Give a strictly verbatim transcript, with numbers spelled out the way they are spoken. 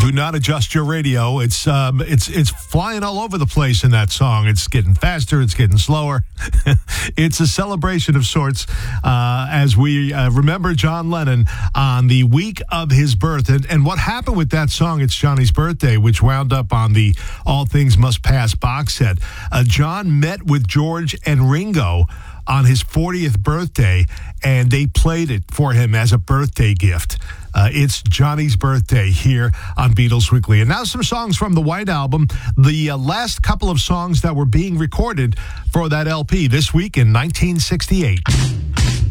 Do not adjust your radio. It's um, it's it's flying all over the place in that song. It's getting faster. It's getting slower. It's a celebration of sorts uh, as we uh, remember John Lennon on the week of his birth. And, and what happened with that song, It's Johnny's Birthday, which wound up on the All Things Must Pass box set. Uh, John met with George and Ringo on his fortieth birthday, and they played it for him as a birthday gift. Uh, it's Johnny's Birthday here on Beatles Weekly. And now some songs from the White Album, the uh, last couple of songs that were being recorded for that L P this week in nineteen sixty-eight.